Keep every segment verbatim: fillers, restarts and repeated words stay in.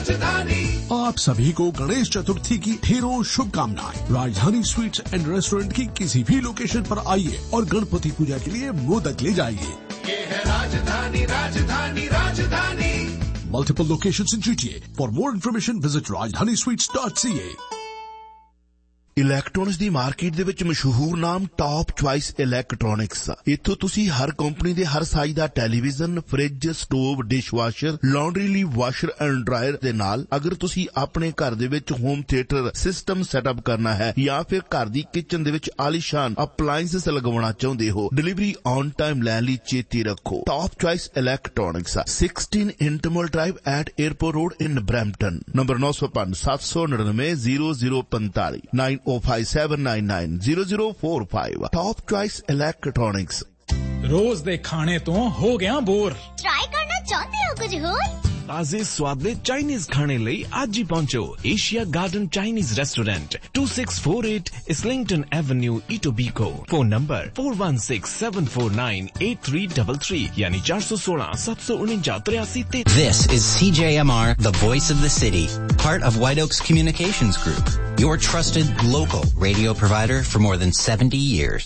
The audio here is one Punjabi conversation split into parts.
राजधानी। आप सभी को गणेश चतुर्थी की ढेरों शुभकामनाएं। राजधानी स्वीट्स एंड रेस्टोरेंट की किसी भी लोकेशन पर आइए और गणपति पूजा के लिए मोदक ले जाइए। ये है राजधानी, राजधानी, राजधानी। Multiple locations in G T A. For more information, visit rajdhani sweets dot c a. Electronics the market ਦੇ ਵਿੱਚ ਮਸ਼ਹੂਰ ਨਾਮ ਟਾਪ ਚੁਆਇਸ ਇਲੈਕਟ੍ਰੋਨਿਕਸ। ਇੱਥੋਂ ਤੁਸੀਂ ਹਰ ਕੰਪਨੀ ਦੇ ਹਰ ਸਾਈਜ਼ ਦਾ television, fridge, stove, dishwasher, laundry ਲਈ ਵਾਸ਼ਰ ਐਂਡ ਡਰਾਇਰ ਦੇ ਨਾਲ ਅਗਰ ਤੁਸੀਂ ਆਪਣੇ ਘਰ ਦੇ ਵਿੱਚ ਹੋਮ ਥੀਏਟਰ ਸਿਸਟਮ ਸੈਟਅਪ ਕਰਨਾ ਹੈ ਜਾਂ ਫਿਰ ਘਰ ਦੀ ਕਿਚਨ ਦੇ ਵਿੱਚ ਆਲੀਸ਼ਾਨ ਅਪਲਾਈਐਂਸਸ ਲਗਵਾਉਣਾ ਚਾਹੁੰਦੇ ਹੋ, ਡਿਲੀਵਰੀ ਔਨ ਟਾਈਮ ਲੈਣ ਲਈ ਚੇਤੇ ਰੱਖੋ top choice electronics sixteen ਇੰਟਰਮਲ drive at airport road in Brampton. Number nine oh five seven nine nine zero zero five five nine oh five seven nine nine zero zero four five। Top Choice Electronics। रोज दे खाने तो हो गया बोर। ट्राई करना चाहते हो कुछ होर? ताजे स्वादले चाइनीज खाने ਲਈ ਅੱਜ ਹੀ पहुंचो Asia garden Chinese restaurant twenty-six forty-eight Islington Avenue, Etobicoke। Phone number four one six seven four nine eight three three three यानी four one six seven seven nine three three three। This is C J M R, the voice of the city, part of White Oaks Communications Group, your trusted local radio provider for more than seventy years।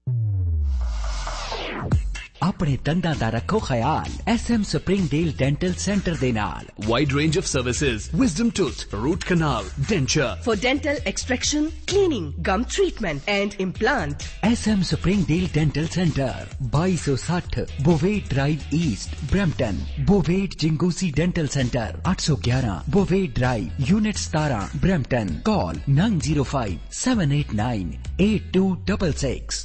ਆਪਣੇ ਦੰਦਾਂ ਦਾ ਰੱਖੋ ਖਿਆਲ S M Springdale dental centre ਦੇ ਨਾਲ। Wide range of services, wisdom tooth, root canal, denture, for dental extraction, cleaning, gum treatment and implant। S M Springdale dental centre twenty sixty ਬੋਵੇਟ drive East Brampton. ਬੋਵੇਟ ਜਿੰਗੂਸੀ dental centre eight eleven ਬੋਵੇਟ drive unit seventeen Brampton. Call nine zero five seven eight nine eight two six six।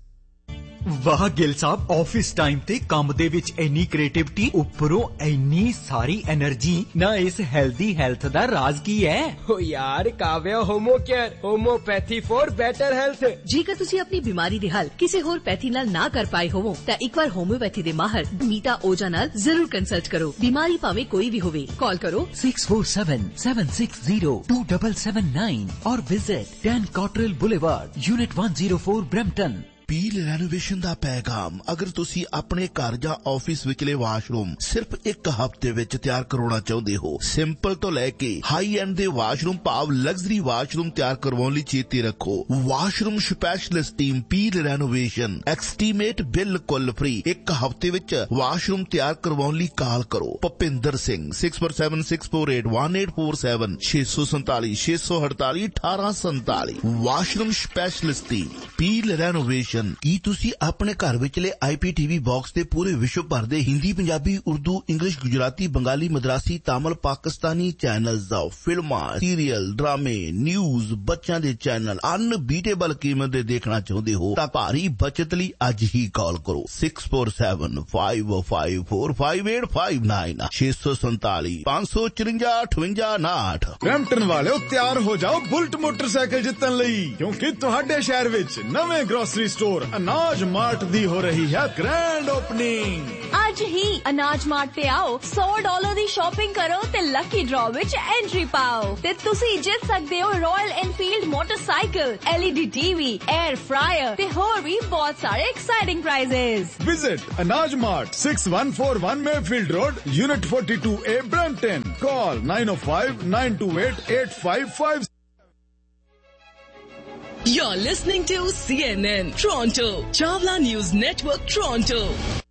ਵਾਹ ਗਿਲ ਸਾਹਿਬ, ਆਫਿਸ ਟਾਈਮ ਤੇ ਕੰਮ ਦੇ ਵਿੱਚ ਇੰਨੀ ਕ੍ਰੀਏਟਿਵਿਟੀ, ਉੱਪਰੋਂ ਇੰਨੀ ਸਾਰੀ એનર્ਜੀ, ਨਾ ਇਸ ਹੈਲਦੀ ਹੈਲਥ ਦਾ ਰਾਜ਼ ਕੀ ਹੈ? ਓ ਯਾਰ Kavya homo care homeopathy for better health. ਜੇਕਰ ਤੁਸੀਂ ਆਪਣੀ ਬਿਮਾਰੀ ਦੇ ਹੱਲ ਕਿਸੇ ਹੋਰ ਪੈਥੀ ਨਾਲ ਨਾ ਕਰ ਪਾਏ ਹੋਵੋ ਤਾਂ ਇੱਕ ਵਾਰ ਹੋਮਿਓਪੈਥੀ ਦੇ ਮਾਹਰ ਨੀਤਾ ਓਜਾ ਨਾਲ ਜ਼ਰੂਰ ਕੰਸਲਟ ਕਰੋ। ਬਿਮਾਰੀ ਭਾਵੇਂ ਕੋਈ ਵੀ ਹੋਵੇ, ਕਾਲ ਕਰੋ six four seven seven six zero two seven seven nine और visit ten Cottrell Boulevard, Unit one oh four, Brampton। Peel renovation ਦਾ ਪੈਗਾਮ। ਅਗਰ ਤੁਸੀਂ ਆਪਣੇ ਘਰ ਜਾਂ ਆਫਿਸ ਵਿਚਲੇ ਵਾਸ਼ਰੂਮ ਸਿਰਫ ਇੱਕ ਹਫ਼ਤੇ ਵਿੱਚ ਤਿਆਰ ਕਰਵਾਉਣਾ ਚਾਹੁੰਦੇ ਹੋ, ਸਿੰਪਲ ਤੋਂ ਲੈ ਕੇ ਹਾਈ ਐਂਡ ਦੇ ਵਾਸ਼ਰੂਮ ਭਾਵ ਲਗਜ਼ਰੀ ਵਾਸ਼ਰੂਮ ਤਿਆਰ ਕਰਵਾਉਣ ਲਈ ਚੇਤੇ ਰੱਖੋ washroom specialist team peel renovation ਐਕਸਟੀਮੇਟ ਬਿਲਕੁਲ ਫ੍ਰੀ। ਇੱਕ ਹਫ਼ਤੇ ਵਿੱਚ ਵਾਸ਼ਰੂਮ ਤਿਆਰ ਕਰਵਾਉਣ ਲਈ ਕਾਲ ਕਰੋ Bhupinder Singh six four seven six four eight one eight four seven six seven seven six four eight one eight seven seven। Washroom specialist team peel renovation. ਕੀ ਤੁਸੀਂ ਆਪਣੇ ਘਰ ਵਿਚਲੇ ਆਈਪੀਟੀਵੀ ਬਾਕਸ ਤੇ ਪੂਰੇ ਵਿਸ਼ਵ ਭਰ ਦੇ ਹਿੰਦੀ, ਪੰਜਾਬੀ, ਉਰਦੂ, ਇੰਗਲਿਸ਼, ਗੁਜਰਾਤੀ, ਬੰਗਾਲੀ, ਮਦਰਾਸੀ, ਤਾਮਿਲ, ਪਾਕਿਸਤਾਨੀ ਚੈਨਲਸ ਦਾ ਫਿਲਮਾਂ, ਸੀਰੀਅਲ, ਡਰਾਮੇ, ਨਿਊਜ਼, ਬੱਚਿਆਂ ਦੇ ਚੈਨਲ ਅਨਬੀਟੇਬਲ ਕੀਮਤ ਦੇ ਦੇਖਣਾ ਚਾਹੁੰਦੇ ਹੋ ਤਾਂ ਭਾਰੀ ਬਚਤ ਲਈ ਅੱਜ ਹੀ ਕਾਲ ਕਰੋ six four seven five five four five eight five nine six seven seven five four four five eight five nine। Brampton ਵਾਲਿਓ ਤਿਆਰ ਹੋ ਜਾਓ ਬੁਲਟ ਮੋਟਰਸਾਈਕਲ ਜਿੱਤਣ ਲਈ, ਕਿਉਂਕਿ ਤੁਹਾਡੇ ਸ਼ਹਿਰ ਵਿੱਚ ਨਵੇਂ ਗ੍ਰੋਸਰੀ ਸਟੋਰ ਅਨਾਜ ਮਾਰਟ ਦੀ ਹੋ ਰਹੀ ਹੈ ਗ੍ਰੈਂਡ ਓਪਨਿੰਗ। ਅੱਜ ਹੀ ਅਨਾਜ ਮਾਰਟ ਤੇ ਆਓ, one hundred ਡਾਲਰ ਦੀ ਸ਼ਾਪਿੰਗ ਕਰੋ ਤੇ ਲੱਕੀ ਡਰਾ ਵਿੱਚ ਐਂਟਰੀ ਪਾਓ ਤੇ ਤੁਸੀਂ ਜਿੱਤ ਸਕਦੇ ਹੋ royal Enfield motorcycle, LED TV, air fryer ਤੇ ਹੋਰ ਵੀ ਬਹੁਤ ਸਾਰੇ ਐਕਸਾਈਟਿੰਗ ਪ੍ਰਾਈਜ਼es। ਵਿਜ਼ਿਟ ਅਨਾਜ mart six one four one Mayfield road, unit forty-two A, Brampton। Call nine oh five nine two eight eight five five। You're listening to C N N Toronto, Chawla News Network Toronto।